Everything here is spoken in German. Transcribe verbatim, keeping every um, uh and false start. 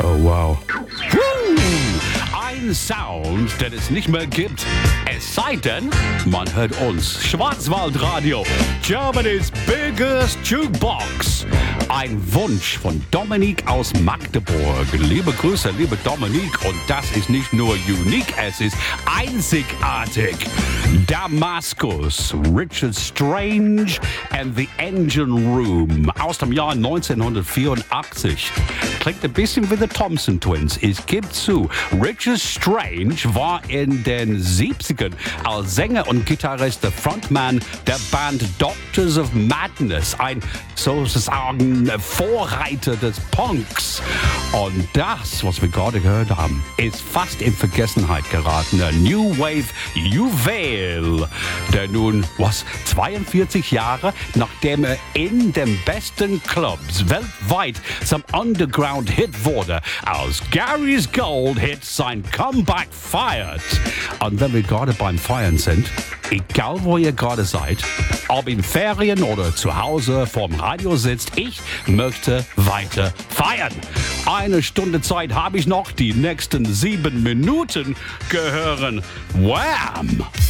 Oh, wow. Woo! Ein Sound, den es nicht mehr gibt. Es sei denn, man hört uns. Schwarzwaldradio, Germany's biggest jukebox. Ein Wunsch von Dominik aus Magdeburg. Liebe Grüße, liebe Dominik. Und das ist nicht nur unique, es ist einzigartig. Damaskus, Richard Strange and the Engine Room aus dem Jahr neunzehnhundertvierundachtzig. Klingt ein bisschen wie The Thompson Twins. Ich gebe zu, Richard Strange war in den siebzigern als Sänger und Gitarrist der Frontman der Band Doctors of Madness, ein sozusagen Vorreiter des Punks. Und das, was wir gerade gehört haben, ist fast in Vergessenheit geraten. Der New Wave Juwel, der nun, was, zweiundvierzig Jahre, nachdem er in den besten Clubs weltweit zum Underground-Hit wurde, aus Gary's Gold-Hit sein Comeback feiert. Und wenn wir gerade beim Feiern sind, egal wo ihr gerade seid, ob in Ferien oder zu Hause vorm Radio sitzt, ich möchte weiter feiern. Eine Stunde Zeit habe ich noch, die nächsten sieben Minuten gehören Wham!